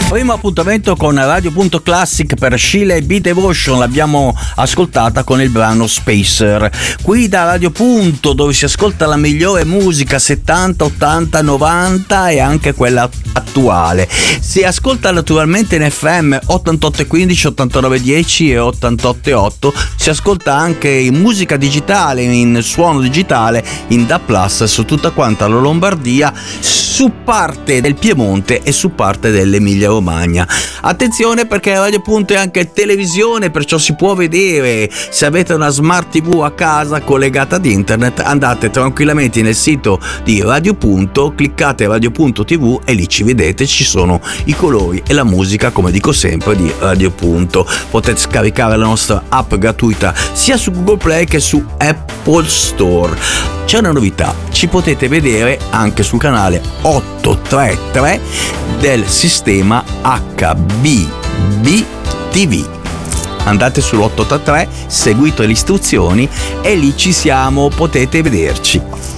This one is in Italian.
Primo appuntamento con Radio.Classic per Sheila e Beat Devotion, l'abbiamo ascoltata con il brano Spacer. Qui da Radio Punto, dove si ascolta la migliore musica 70, 80, 90 e anche quella attuale. Si ascolta naturalmente in FM 88.15, 89.10 e 88.8. Si ascolta anche in musica digitale, in suono digitale, in DAB+, su tutta quanta la Lombardia, su parte del Piemonte e su parte dell'Emilia Romagna. Attenzione, perché Radio Punto è anche televisione, perciò si può vedere. Se avete una smart TV a casa collegata ad internet, andate tranquillamente nel sito di Radio Punto, cliccate Radio.tv e lì ci vedete, ci sono i colori e la musica, come dico sempre, di Radio Punto. Potete scaricare la nostra app gratuita sia su Google Play che su Apple Store. C'è una novità, ci potete vedere anche sul canale 833 del sistema HBB TV. Andate sull'833, seguite le istruzioni e lì ci siamo, potete vederci.